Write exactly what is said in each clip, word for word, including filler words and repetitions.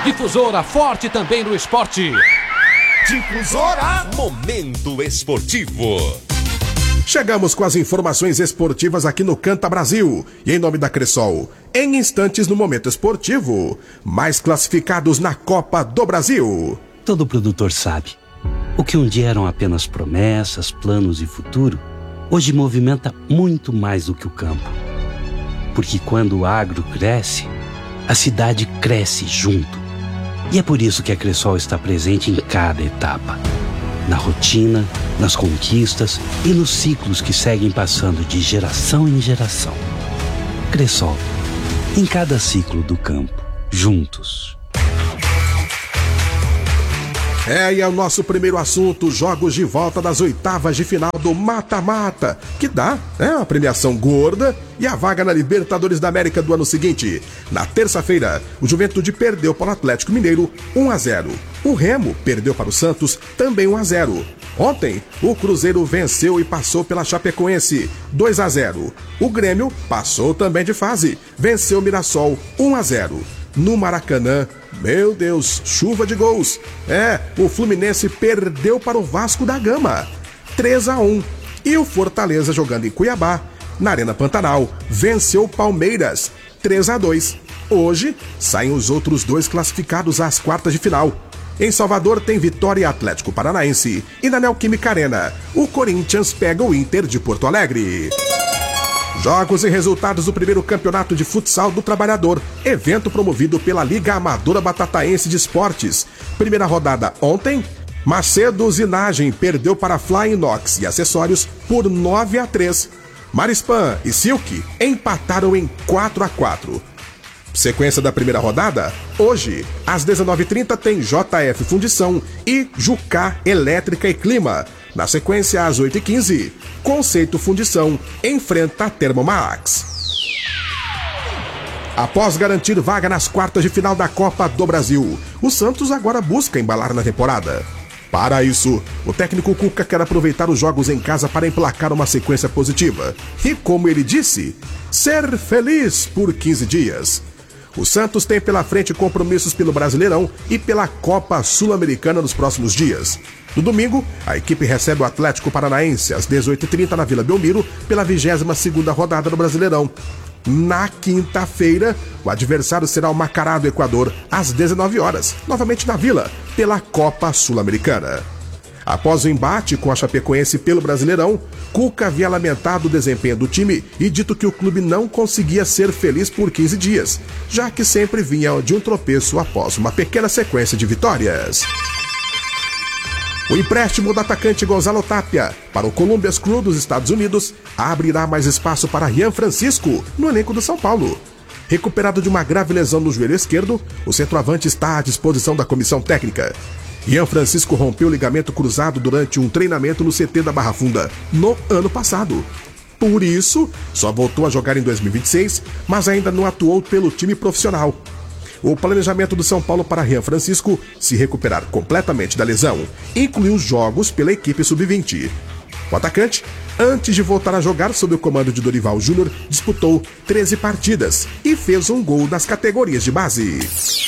Difusora forte também no esporte. Difusora Momento Esportivo. Chegamos com as informações esportivas aqui no Canta Brasil. E em nome da Cressol, em instantes no Momento Esportivo, mais classificados na Copa do Brasil. Todo produtor sabe, o que um dia eram apenas promessas, planos e futuro, hoje movimenta muito mais do que o campo. Porque quando o agro cresce, a cidade cresce junto. E é por isso que a Cressol está presente em cada etapa. Na rotina, nas conquistas e nos ciclos que seguem passando de geração em geração. Cressol, em cada ciclo do campo, juntos. É, e é o nosso primeiro assunto, jogos de volta das oitavas de final do mata-mata, que dá, né, uma premiação gorda e a vaga na Libertadores da América do ano seguinte. Na terça-feira, o Juventude perdeu para o Atlético Mineiro um a zero. O Remo perdeu para o Santos também um a zero. Ontem, o Cruzeiro venceu e passou pela Chapecoense dois a zero. O Grêmio passou também de fase, venceu o Mirassol um a zero. No Maracanã, meu Deus, chuva de gols. É, o Fluminense perdeu para o Vasco da Gama, três a um. E o Fortaleza, jogando em Cuiabá, na Arena Pantanal, venceu o Palmeiras, três a dois. Hoje, saem os outros dois classificados às quartas de final. Em Salvador tem Vitória e Atlético Paranaense. E na Neoquímica Arena, o Corinthians pega o Inter de Porto Alegre. Jogos e resultados do primeiro campeonato de futsal do Trabalhador, evento promovido pela Liga Amadora Batataense de Esportes. Primeira rodada ontem, Macedo Zinagem perdeu para Flying Knox e Acessórios por nove a três. Marispan e Silk empataram em quatro a quatro. Sequência da primeira rodada, hoje, às dezenove e trinta tem J F Fundição e Jucá Elétrica e Clima. Na sequência, às oito e quinze, Conceito Fundição enfrenta a Thermomax. Após garantir vaga nas quartas de final da Copa do Brasil, o Santos agora busca embalar na temporada. Para isso, o técnico Cuca quer aproveitar os jogos em casa para emplacar uma sequência positiva. E como ele disse, ser feliz por quinze dias. O Santos tem pela frente compromissos pelo Brasileirão e pela Copa Sul-Americana nos próximos dias. No domingo, a equipe recebe o Atlético Paranaense às dezoito e trinta na Vila Belmiro pela vigésima segunda rodada do Brasileirão. Na quinta-feira, o adversário será o Macará do Equador às dezenove horas, novamente na Vila, pela Copa Sul-Americana. Após o embate com a Chapecoense pelo Brasileirão, Cuca havia lamentado o desempenho do time e dito que o clube não conseguia ser feliz por quinze dias, já que sempre vinha de um tropeço após uma pequena sequência de vitórias. O empréstimo do atacante Gonzalo Tapia para o Columbus Crew dos Estados Unidos abrirá mais espaço para Rian Francisco no elenco do São Paulo. Recuperado de uma grave lesão no joelho esquerdo, o centroavante está à disposição da comissão técnica. Rian Francisco rompeu o ligamento cruzado durante um treinamento no C T da Barra Funda no ano passado. Por isso, só voltou a jogar em dois mil e vinte e seis, mas ainda não atuou pelo time profissional. O planejamento do São Paulo para Rian Francisco se recuperar completamente da lesão inclui os jogos pela equipe sub vinte. O atacante, antes de voltar a jogar sob o comando de Dorival Júnior, disputou treze partidas e fez um gol nas categorias de base.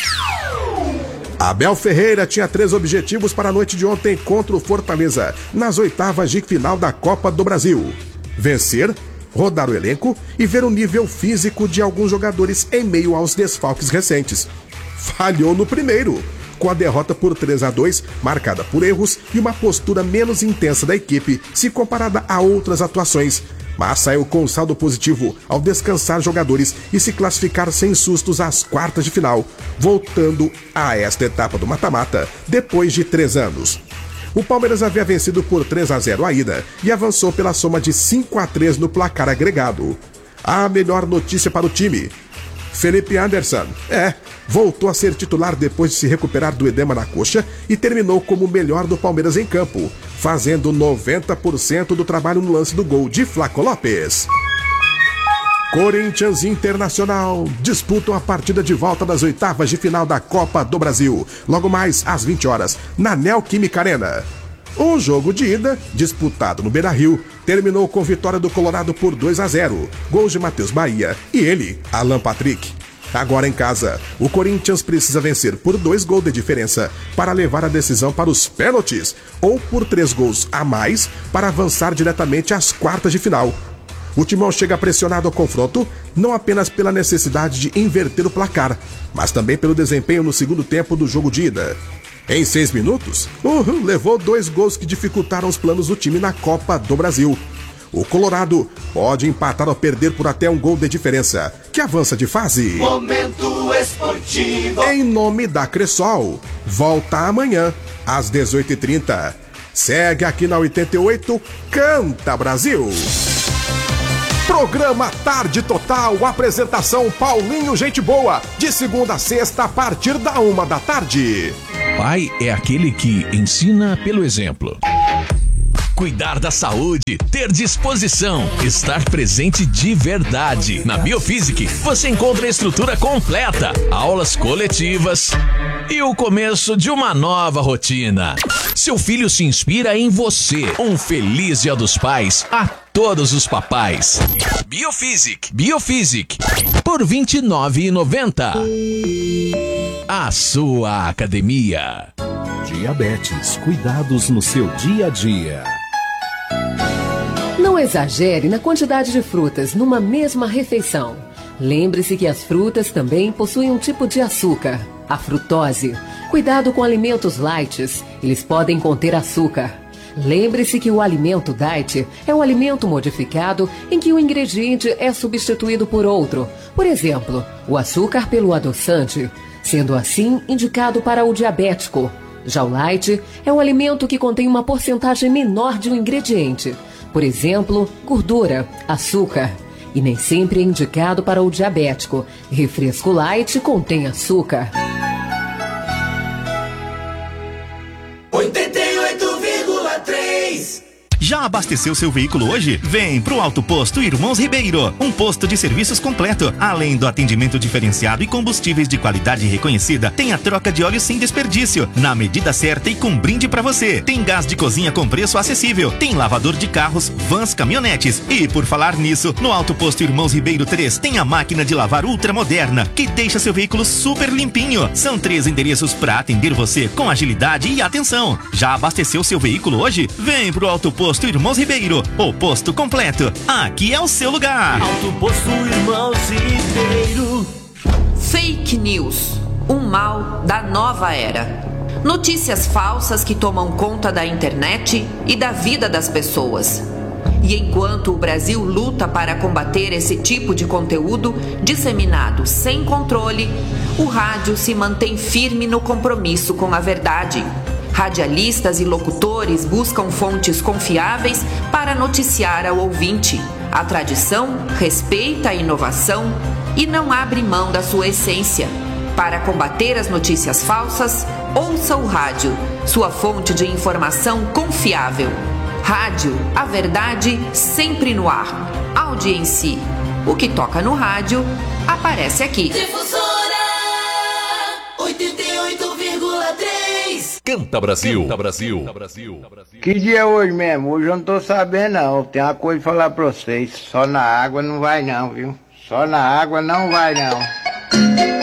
Abel Ferreira tinha três objetivos para a noite de ontem contra o Fortaleza, nas oitavas de final da Copa do Brasil: vencer, rodar o elenco e ver o nível físico de alguns jogadores em meio aos desfalques recentes. Falhou no primeiro, com a derrota por três a dois, marcada por erros e uma postura menos intensa da equipe se comparada a outras atuações, mas saiu com saldo positivo ao descansar jogadores e se classificar sem sustos às quartas de final, voltando a esta etapa do mata-mata depois de três anos. O Palmeiras havia vencido por três a zero a ida e avançou pela soma de cinco a três no placar agregado. A melhor notícia para o time: Felipe Anderson, é, voltou a ser titular depois de se recuperar do edema na coxa e terminou como o melhor do Palmeiras em campo, fazendo noventa por cento do trabalho no lance do gol de Flaco Lopes. Corinthians e Internacional disputam a partida de volta das oitavas de final da Copa do Brasil, logo mais às vinte horas, na Neoquímica Arena. O jogo de ida, disputado no Beira-Rio, terminou com vitória do Colorado por dois a zero, gols de Matheus Bahia e ele, Alan Patrick. Agora em casa, o Corinthians precisa vencer por dois gols de diferença para levar a decisão para os pênaltis ou por três gols a mais para avançar diretamente às quartas de final. O Timão chega pressionado ao confronto, não apenas pela necessidade de inverter o placar, mas também pelo desempenho no segundo tempo do jogo de ida. Em seis minutos, uhum, levou dois gols que dificultaram os planos do time na Copa do Brasil. O Colorado pode empatar ou perder por até um gol de diferença, que avança de fase. Momento Esportivo. Em nome da Cressol, volta amanhã, às dezoito e trinta. Segue aqui na oitenta e oito, Canta Brasil. Programa Tarde Total, apresentação Paulinho Gente Boa, de segunda a sexta a partir da uma da tarde. Pai é aquele que ensina pelo exemplo. Cuidar da saúde, ter disposição, estar presente de verdade. Na Biofísic, você encontra a estrutura completa, aulas coletivas e o começo de uma nova rotina. Seu filho se inspira em você. Um feliz Dia dos Pais a todos os papais. Biofísic, Biofísic, por vinte e nove reais e noventa centavos. A sua academia. Diabetes, cuidados no seu dia a dia. Não exagere na quantidade de frutas numa mesma refeição. Lembre-se que as frutas também possuem um tipo de açúcar, a frutose. Cuidado com alimentos light, eles podem conter açúcar. Lembre-se que o alimento diet é um alimento modificado em que o ingrediente é substituído por outro. Por exemplo, o açúcar pelo adoçante, sendo assim indicado para o diabético. Já o light é um alimento que contém uma porcentagem menor de um ingrediente. Por exemplo, gordura, açúcar. E nem sempre é indicado para o diabético. Refresco light contém açúcar. oitenta e oito vírgula três. Já abasteceu seu veículo hoje? Vem pro Auto Posto Irmãos Ribeiro, um posto de serviços completo. Além do atendimento diferenciado e combustíveis de qualidade reconhecida, tem a troca de óleo sem desperdício, na medida certa e com brinde pra você. Tem gás de cozinha com preço acessível, tem lavador de carros, vans, caminhonetes. E por falar nisso, no Auto Posto Irmãos Ribeiro três tem a máquina de lavar ultramoderna, que deixa seu veículo super limpinho. São três endereços pra atender você com agilidade e atenção. Já abasteceu seu veículo hoje? Vem pro Auto Posto Posto Irmãos Ribeiro, o posto completo. Aqui é o seu lugar. Auto Posto Irmãos Ribeiro. Fake news, um mal da nova era. Notícias falsas que tomam conta da internet e da vida das pessoas. E enquanto o Brasil luta para combater esse tipo de conteúdo disseminado sem controle, o rádio se mantém firme no compromisso com a verdade. Radialistas e locutores buscam fontes confiáveis para noticiar ao ouvinte. A tradição respeita a inovação e não abre mão da sua essência. Para combater as notícias falsas, ouça o rádio, sua fonte de informação confiável. Rádio, a verdade sempre no ar. Audiência. O que toca no rádio, aparece aqui. Difusora oitenta e oito vírgula três. Canta Brasil. Canta Brasil. Que dia é hoje mesmo? Hoje eu não tô sabendo não. Tem uma coisa pra falar pra vocês. Só na água não vai não, viu? Só na água não vai não.